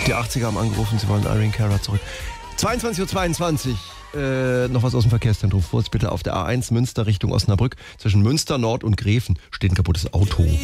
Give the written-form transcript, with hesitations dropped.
Die 80er haben angerufen, sie wollen Irene Cara zurück. 22:22 Uhr. Noch was aus dem Verkehrszentrum. Vorsicht bitte auf der A1 Münster Richtung Osnabrück. Zwischen Münster Nord und Gräfen steht ein kaputtes Auto.